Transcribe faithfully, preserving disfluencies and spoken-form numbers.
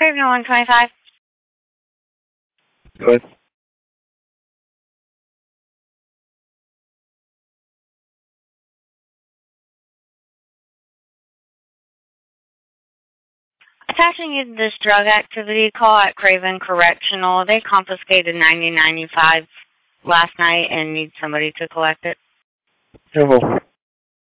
Craven one twenty-five. Go ahead. Attaching you to this drug activity call at Craven Correctional. They confiscated ninety ninety-five last night and need somebody to collect it. No.